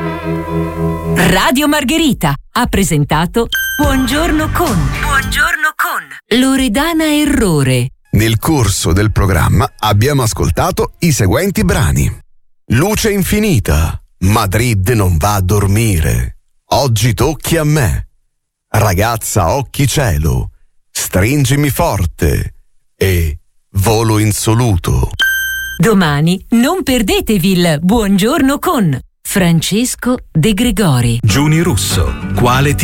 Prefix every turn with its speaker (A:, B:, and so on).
A: Radio Margherita ha presentato Buongiorno con Loredana Errore.
B: Nel corso del programma abbiamo ascoltato i seguenti brani: Luce infinita, Madrid non va a dormire, Oggi tocchi a me, Ragazza occhi cielo, Stringimi forte e Volo insoluto.
A: Domani non perdetevi il Buongiorno con Francesco De Gregori.
C: Giuni Russo, quale